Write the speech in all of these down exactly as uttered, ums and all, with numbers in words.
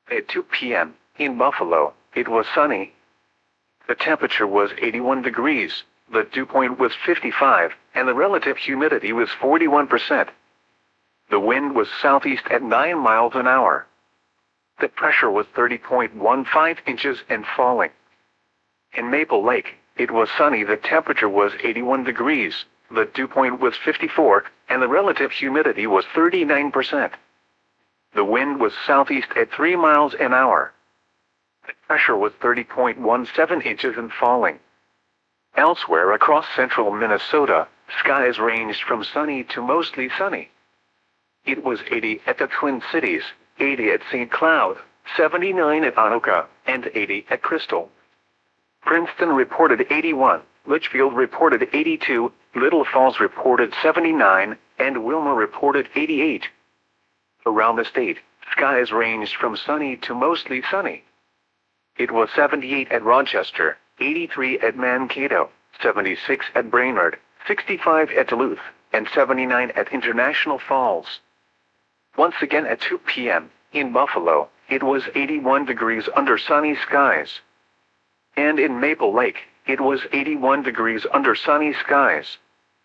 At two p m in Buffalo, it was sunny. The temperature was eighty-one degrees, the dew point was fifty-five, and the relative humidity was forty-one percent. The wind was southeast at nine miles an hour. The pressure was thirty point one five inches and falling. In Maple Lake, it was sunny. The temperature was eighty-one degrees, the dew point was fifty-four, and the relative humidity was thirty-nine percent. The wind was southeast at three miles an hour. The pressure was thirty point one seven inches and falling. Elsewhere across central Minnesota, skies ranged from sunny to mostly sunny. It was eighty at the Twin Cities, eighty at Saint Cloud, seventy-nine at Anoka, and eighty at Crystal. Princeton reported eighty-one, Litchfield reported eighty-two, Little Falls reported seventy-nine, and Wilma reported eighty-eight. Around the state, skies ranged from sunny to mostly sunny. It was seventy-eight at Rochester, eighty-three at Mankato, seventy-six at Brainerd, sixty-five at Duluth, and seventy-nine at International Falls. Once again at two p m in Buffalo, it was eighty-one degrees under sunny skies. And in Maple Lake, it was eighty-one degrees under sunny skies.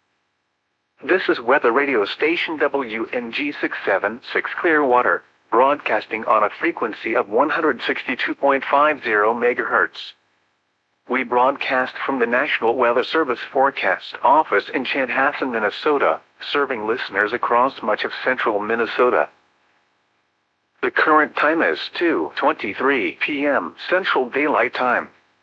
This is weather radio station W N G six seven six Clearwater, broadcasting on a frequency of one hundred sixty-two point five zero megahertz. We broadcast from the National Weather Service Forecast Office in Chanhassen, Minnesota, serving listeners across much of central Minnesota. The current time is two twenty-three p m Central Daylight Time.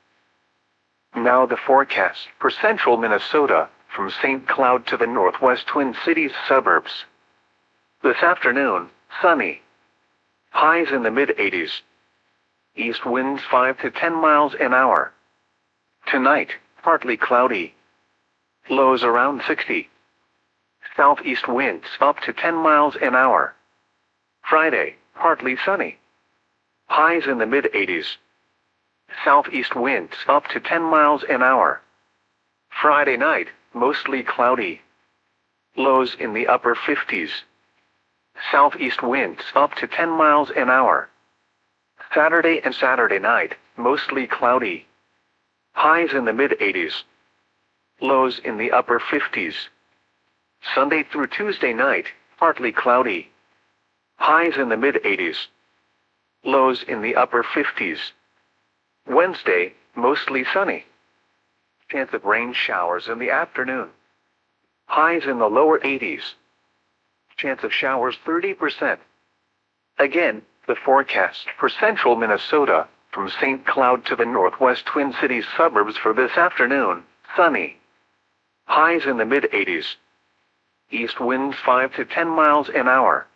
Now the forecast for central Minnesota, from Saint Cloud to the northwest Twin Cities suburbs. This afternoon, sunny. Highs in the mid-eighties. East winds five to ten miles an hour. Tonight, partly cloudy. Lows around sixty. Southeast winds up to ten miles an hour. Friday, partly sunny. Highs in the mid-eighties. Southeast winds up to ten miles an hour. Friday night, mostly cloudy. Lows in the upper fifties. Southeast winds up to ten miles an hour. Saturday and Saturday night, mostly cloudy. Highs in the mid-eighties. Lows in the upper fifties. Sunday through Tuesday night, partly cloudy. Highs in the mid-eighties. Lows in the upper fifties. Wednesday, mostly sunny. Chance of rain showers in the afternoon. Highs in the lower eighties. Chance of showers thirty percent. Again, the forecast for central Minnesota, from Saint Cloud to the northwest Twin Cities suburbs for this afternoon, sunny. Highs in the mid-eighties. East winds five to ten miles an hour.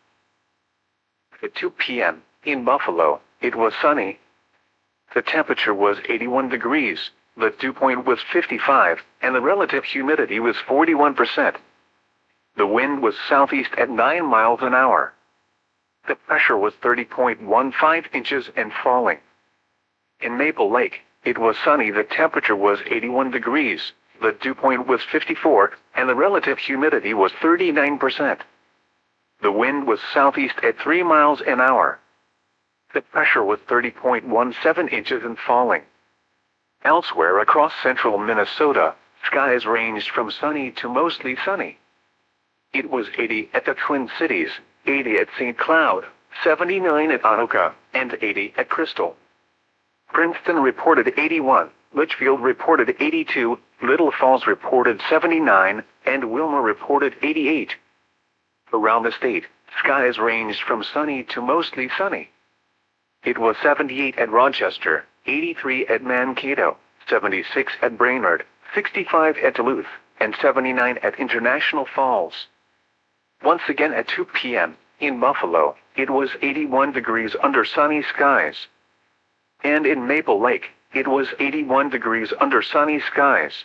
At two p m in Buffalo, it was sunny. The temperature was eighty-one degrees, the dew point was fifty-five, and the relative humidity was forty-one percent. The wind was southeast at nine miles an hour. The pressure was thirty point one five inches and falling. In Maple Lake, it was sunny. The temperature was eighty-one degrees, the dew point was fifty-four, and the relative humidity was thirty-nine percent. The wind was southeast at three miles an hour. The pressure was thirty point one seven inches and falling. Elsewhere across central Minnesota, skies ranged from sunny to mostly sunny. It was eighty at the Twin Cities, eighty at Saint Cloud, seventy-nine at Anoka, and eighty at Crystal. Princeton reported eighty-one, Litchfield reported eighty-two, Little Falls reported seventy-nine, and Wilma reported eighty-eight. Around the state, skies ranged from sunny to mostly sunny. It was seventy-eight at Rochester, eighty-three at Mankato, seventy-six at Brainerd, sixty-five at Duluth, and seventy-nine at International Falls. Once again at two p m in Buffalo, it was eighty-one degrees under sunny skies. And in Maple Lake, it was eighty-one degrees under sunny skies.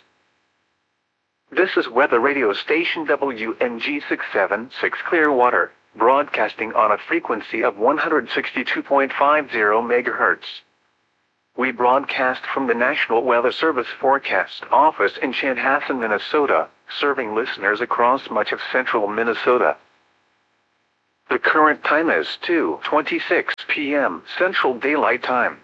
This is weather radio station W N G six seven six Clearwater, broadcasting on a frequency of one hundred sixty-two point five zero megahertz. We broadcast from the National Weather Service Forecast Office in Chanhassen, Minnesota, serving listeners across much of central Minnesota. The current time is two twenty-six p m Central Daylight Time.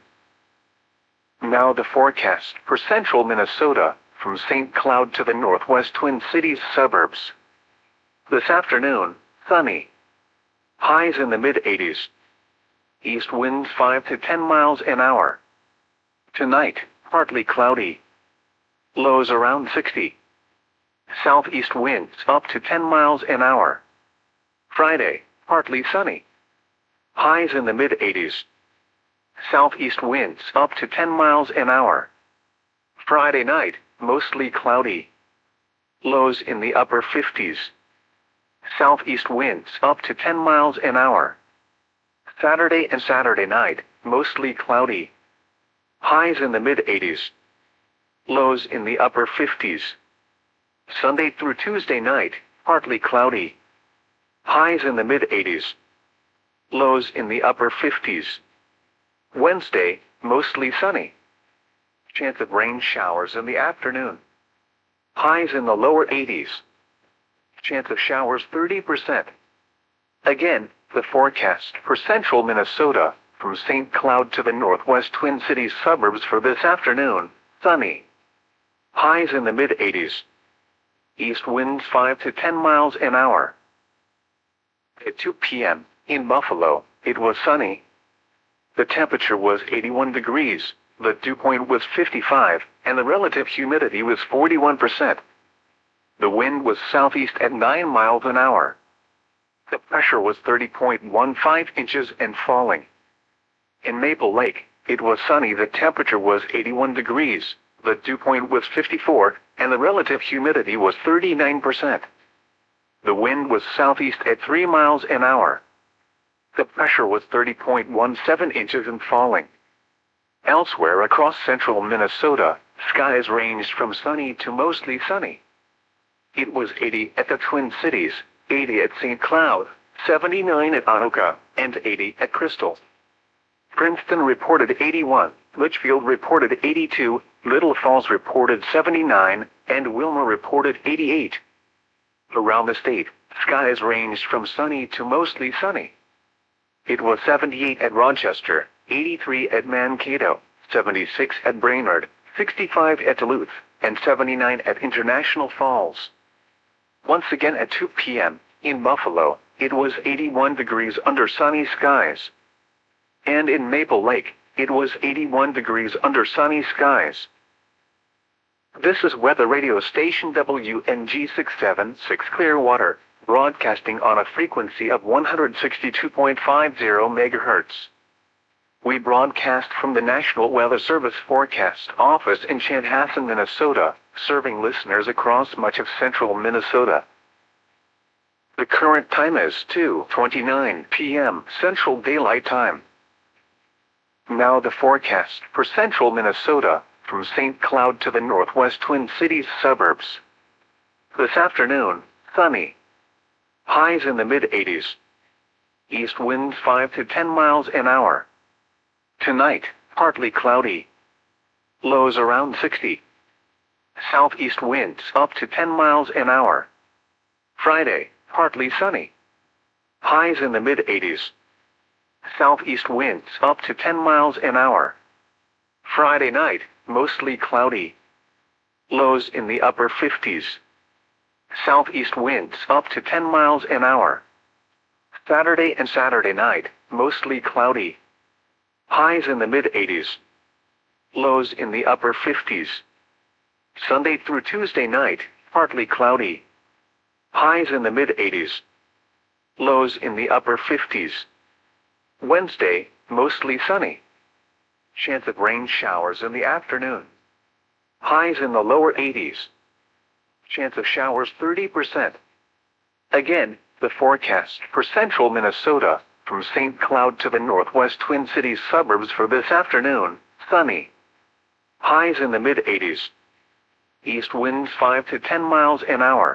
Now the forecast for central Minnesota, from Saint Cloud to the northwest Twin Cities suburbs. This afternoon, sunny. Highs in the mid eighties. East winds five to ten miles an hour. Tonight, partly cloudy. Lows around sixty. Southeast winds up to ten miles an hour. Friday, partly sunny. Highs in the mid eighties. Southeast winds up to ten miles an hour. Friday night, mostly cloudy. Lows in the upper fifties. Southeast winds up to ten miles an hour. Saturday and Saturday night, mostly cloudy. Highs in the mid eighties. Lows in the upper fifties. Sunday through Tuesday night, partly cloudy. Highs in the mid eighties. Lows in the upper fifties. Wednesday, mostly sunny. Chance of rain showers in the afternoon. Highs in the lower eighties. Chance of showers thirty percent. Again, the forecast for central Minnesota, from Saint Cloud to the northwest Twin Cities suburbs for this afternoon, sunny. Highs in the mid eighties. East winds five to ten miles an hour. At two p m, in Buffalo, it was sunny. The temperature was eighty-one degrees, the dew point was fifty-five, and the relative humidity was forty-one percent. The wind was southeast at nine miles an hour. The pressure was thirty point one five inches and falling. In Maple Lake, it was sunny. The temperature was eighty-one degrees, the dew point was fifty-four, and the relative humidity was thirty-nine percent. The wind was southeast at three miles an hour. The pressure was thirty point one seven inches and falling. Elsewhere across central Minnesota, skies ranged from sunny to mostly sunny. It was eighty at the Twin Cities, eighty at Saint Cloud, seventy-nine at Anoka, and eighty at Crystal. Princeton reported eighty-one, Litchfield reported eighty-two, Little Falls reported seventy-nine, and Wilmer reported eighty-eight. Around the state, skies ranged from sunny to mostly sunny. It was seventy-eight at Rochester, eighty-three at Mankato, seventy-six at Brainerd, sixty-five at Duluth, and seventy-nine at International Falls. Once again at two p m, in Buffalo, it was eighty-one degrees under sunny skies. And in Maple Lake, it was eighty-one degrees under sunny skies. This is weather radio station W N G six seven six Clearwater, broadcasting on a frequency of one hundred sixty-two point five zero megahertz. We broadcast from the National Weather Service Forecast Office in Chanhassen, Minnesota, serving listeners across much of central Minnesota. The current time is two twenty-nine p m Central Daylight Time. Now the forecast for central Minnesota, from Saint Cloud to the northwest Twin Cities suburbs. This afternoon, sunny. Highs in the mid eighties. East winds five to ten miles an hour. Tonight, partly cloudy. Lows around sixty. Southeast winds up to ten miles an hour. Friday, partly sunny. Highs in the mid eighties. Southeast winds up to ten miles an hour. Friday night, mostly cloudy. Lows in the upper fifties. Southeast winds up to ten miles an hour. Saturday and Saturday night, mostly cloudy. Highs in the mid eighties. Lows in the upper fifties. Sunday through Tuesday night, partly cloudy. Highs in the mid eighties. Lows in the upper fifties. Wednesday, mostly sunny. Chance of rain showers in the afternoon. Highs in the lower eighties. Chance of showers thirty percent. Again, the forecast for central Minnesota, from Saint Cloud to the northwest Twin Cities suburbs for this afternoon, sunny. Highs in the mid eighties. East winds five to ten miles an hour.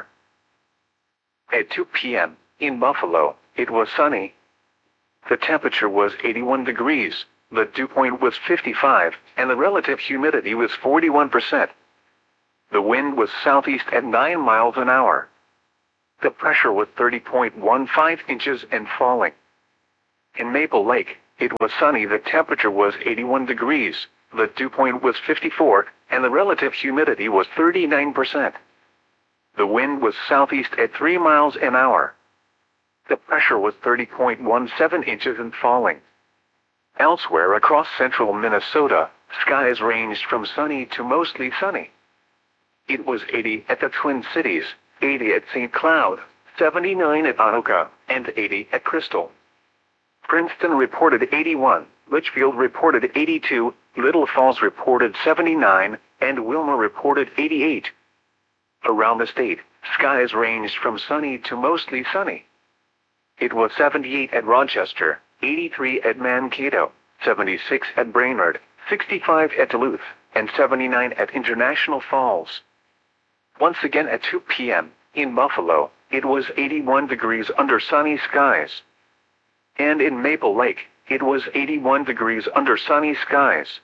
At two p m, in Buffalo, it was sunny. The temperature was eighty-one degrees, the dew point was fifty-five, and the relative humidity was forty-one percent. The wind was southeast at nine miles an hour. The pressure was thirty point one five inches and falling. In Maple Lake, it was sunny. The temperature was eighty-one degrees, the dew point was fifty-four, and the relative humidity was thirty-nine percent. The wind was southeast at three miles an hour. The pressure was thirty point one seven inches and falling. Elsewhere across central Minnesota, skies ranged from sunny to mostly sunny. It was eighty at the Twin Cities, eighty at Saint Cloud, seventy-nine at Anoka, and eighty at Crystal. Princeton reported eighty-one, Litchfield reported eighty-two, Little Falls reported seventy-nine, and Wilmer reported eighty-eight. Around the state, skies ranged from sunny to mostly sunny. It was seventy-eight at Rochester, eighty-three at Mankato, seventy-six at Brainerd, sixty-five at Duluth, and seventy-nine at International Falls. Once again at two p m, in Buffalo, it was eighty-one degrees under sunny skies. And in Maple Lake, it was eighty-one degrees under sunny skies.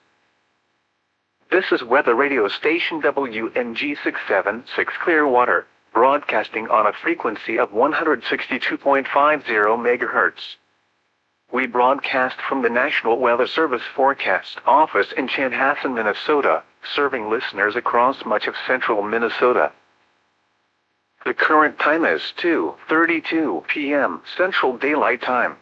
This is weather radio station W N G six seven six Clearwater, broadcasting on a frequency of one hundred sixty-two point five zero megahertz. We broadcast from the National Weather Service Forecast Office in Chanhassen, Minnesota, serving listeners across much of central Minnesota. The current time is two thirty-two p m Central Daylight Time.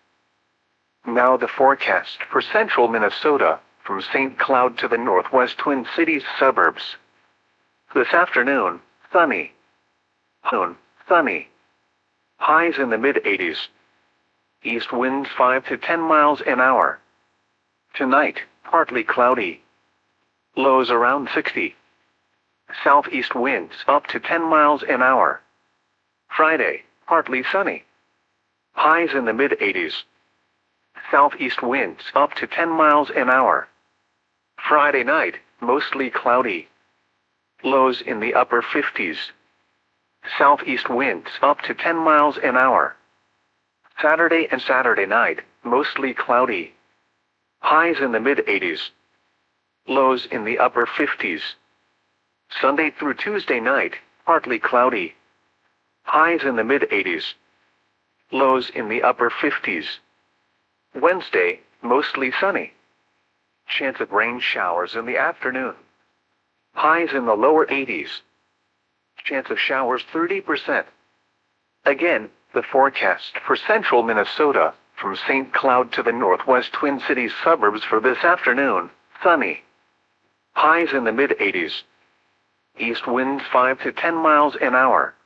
Now the forecast for central Minnesota, from Saint Cloud to the northwest Twin Cities suburbs. This afternoon, sunny. Noon, sunny. Highs in the mid-eighties. East winds five to ten miles an hour. Tonight, partly cloudy. Lows around sixty. Southeast winds up to ten miles an hour. Friday, partly sunny. Highs in the mid-eighties. Southeast winds up to ten miles an hour. Friday night, mostly cloudy. Lows in the upper fifties. Southeast winds up to ten miles an hour. Saturday and Saturday night, mostly cloudy. Highs in the mid-eighties. Lows in the upper fifties. Sunday through Tuesday night, partly cloudy. Highs in the mid-eighties. Lows in the upper fifties. Wednesday, mostly sunny. Chance of rain showers in the afternoon. Highs in the lower eighties. Chance of showers thirty percent. Again, the forecast for central Minnesota, from Saint Cloud to the northwest Twin Cities suburbs for this afternoon, sunny. Highs in the mid-eighties. East winds five to ten miles an hour.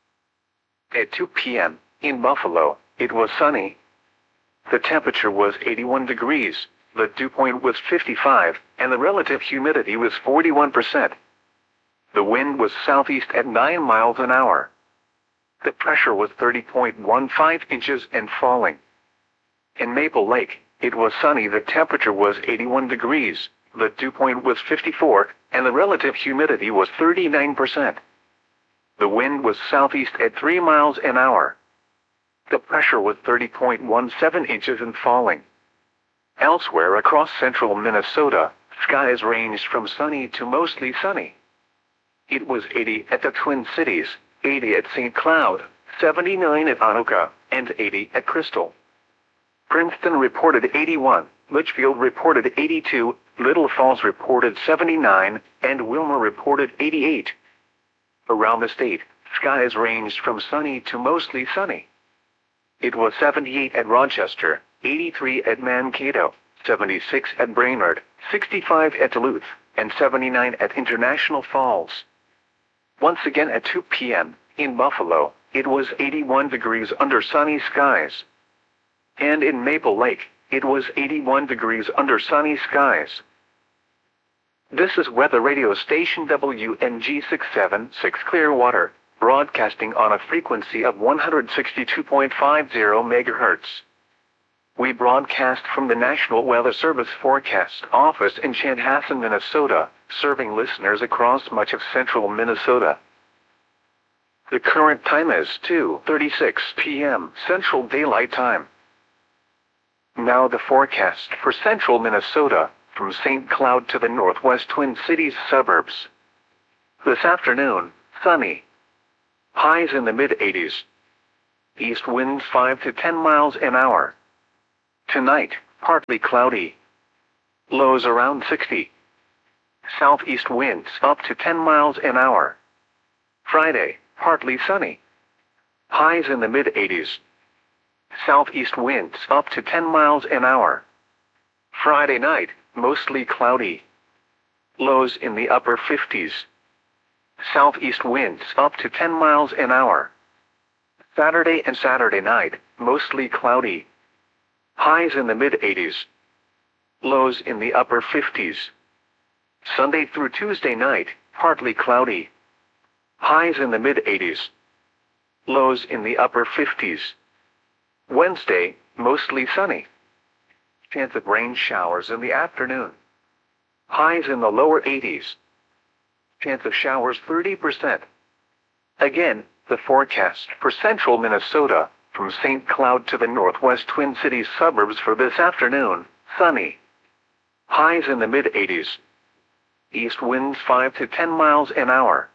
At two p m, in Buffalo, it was sunny. The temperature was eighty-one degrees, the dew point was fifty-five, and the relative humidity was forty-one percent. The wind was southeast at nine miles an hour. The pressure was thirty point one five inches and falling. In Maple Lake, it was sunny. The temperature was eighty-one degrees, the dew point was fifty-four, and the relative humidity was thirty-nine percent. The wind was southeast at three miles an hour. The pressure was thirty point one seven inches and falling. Elsewhere across central Minnesota, skies ranged from sunny to mostly sunny. It was eighty at the Twin Cities, eighty at Saint Cloud, seventy-nine at Anoka, and eighty at Crystal. Princeton reported eighty-one, Litchfield reported eighty-two, Little Falls reported seventy-nine, and Wilmer reported eighty-eight. Around the state, skies ranged from sunny to mostly sunny. It was seventy-eight at Rochester, eighty-three at Mankato, seventy-six at Brainerd, sixty-five at Duluth, and seventy-nine at International Falls. Once again at two p m, in Buffalo, it was eighty-one degrees under sunny skies. And in Maple Lake, it was eighty-one degrees under sunny skies. This is weather radio station W N G six seven six Clearwater, broadcasting on a frequency of one hundred sixty-two point five zero megahertz. We broadcast from the National Weather Service Forecast Office in Chanhassen, Minnesota, serving listeners across much of central Minnesota. The current time is two thirty-six p m Central Daylight Time. Now the forecast for central Minnesota, from Saint Cloud to the northwest Twin Cities suburbs. This afternoon, sunny. Highs in the mid eighties. East winds five to ten miles an hour. Tonight, partly cloudy. Lows around sixty. Southeast winds up to ten miles an hour. Friday, partly sunny. Highs in the mid eighties. Southeast winds up to ten miles an hour. Friday night, mostly cloudy. Lows in the upper fifties. Southeast winds up to ten miles an hour. Saturday and Saturday night, mostly cloudy. Highs in the mid eighties. Lows in the upper fifties. Sunday through Tuesday night, partly cloudy. Highs in the mid eighties. Lows in the upper fifties. Wednesday, mostly sunny. Chance of rain showers in the afternoon. Highs in the lower eighties. Chance of showers thirty percent. Again, the forecast for central Minnesota, from Saint Cloud to the northwest Twin Cities suburbs for this afternoon, sunny. Highs in the mid eighties. East winds five to ten miles an hour.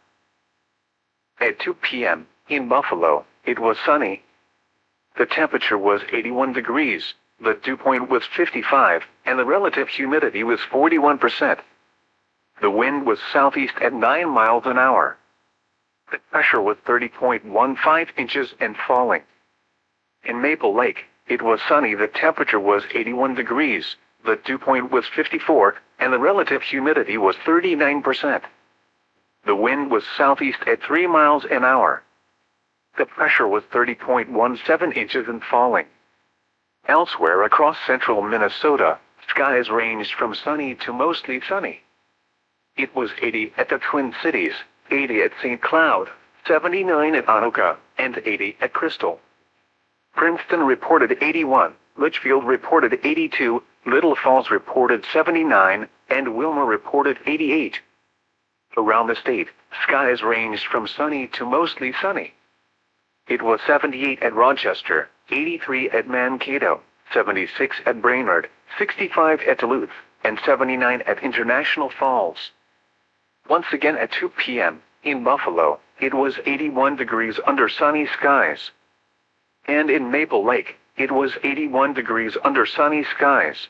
At two p m, in Buffalo, it was sunny. The temperature was eighty-one degrees, the dew point was fifty-five, and the relative humidity was forty-one percent. The wind was southeast at nine miles an hour. The pressure was thirty point one five inches and falling. In Maple Lake, it was sunny. The temperature was eighty-one degrees, the dew point was fifty-four, and the relative humidity was thirty-nine percent. The wind was southeast at three miles an hour. The pressure was thirty point one seven inches and falling. Elsewhere across central Minnesota, skies ranged from sunny to mostly sunny. It was eighty at the Twin Cities, eighty at Saint Cloud, seventy-nine at Anoka, and eighty at Crystal. Princeton reported eighty-one, Litchfield reported eighty-two, Little Falls reported seventy-nine, and Wilmer reported eighty-eight. Around the state, skies ranged from sunny to mostly sunny. It was seventy-eight at Rochester, eighty-three at Mankato, seventy-six at Brainerd, sixty-five at Duluth, and seventy-nine at International Falls. Once again at two p m, in Buffalo, it was eighty-one degrees under sunny skies. And in Maple Lake, it was eighty-one degrees under sunny skies.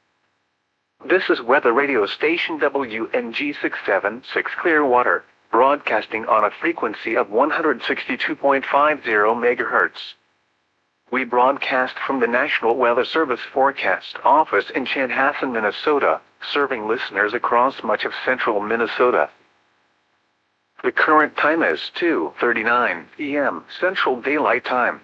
This is weather radio station W N G six seven six Clearwater, broadcasting on a frequency of one hundred sixty-two point five zero megahertz. We broadcast from the National Weather Service Forecast Office in Chanhassen, Minnesota, serving listeners across much of central Minnesota. The current time is two thirty-nine p m Central Daylight Time.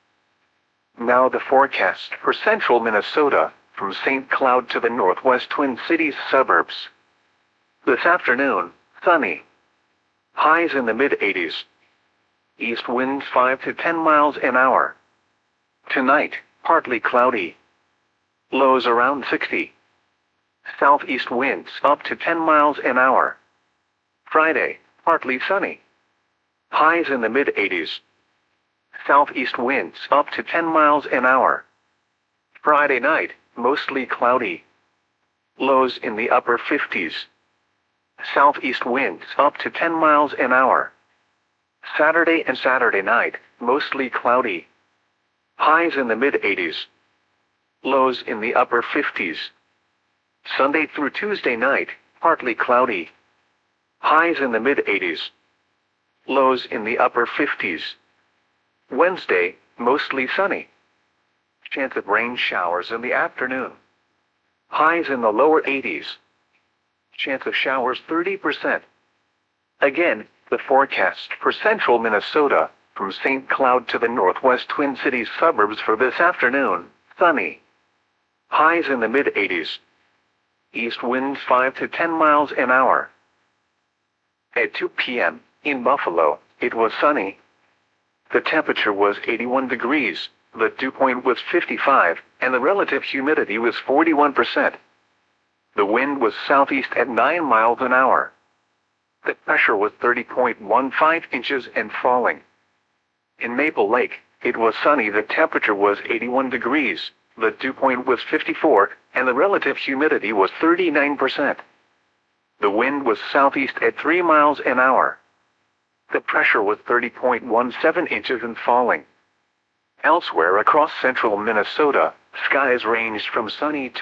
Now the forecast for central Minnesota, from Saint Cloud to the northwest Twin Cities suburbs. This afternoon, sunny. Highs in the mid eighties. East winds five to ten miles an hour. Tonight, partly cloudy. Lows around sixty. Southeast winds up to ten miles an hour. Friday, partly sunny. Highs in the mid eighties. Southeast winds up to ten miles an hour. Friday night, mostly cloudy. Lows in the upper fifties. Southeast winds up to ten miles an hour. Saturday and Saturday night, mostly cloudy. Highs in the mid eighties. Lows in the upper fifties. Sunday through Tuesday night, partly cloudy. Highs in the mid eighties. Lows in the upper fifties. Wednesday, mostly sunny. Chance of rain showers in the afternoon. Highs in the lower eighties. Chance of showers thirty percent. Again, the forecast for central Minnesota, from Saint Cloud to the northwest Twin Cities suburbs for this afternoon, sunny. Highs in the mid eighties. East winds five to ten miles an hour. At two p m, in Buffalo, it was sunny. The temperature was eighty-one degrees, the dew point was fifty-five, and the relative humidity was forty-one percent. The wind was southeast at nine miles an hour. The pressure was thirty point one five inches and falling. In Maple Lake, it was sunny. The temperature was eighty-one degrees, the dew point was fifty-four, and the relative humidity was thirty-nine percent. The wind was southeast at three miles an hour. The pressure was thirty point one seven inches and falling. Elsewhere across central Minnesota, skies ranged from sunny to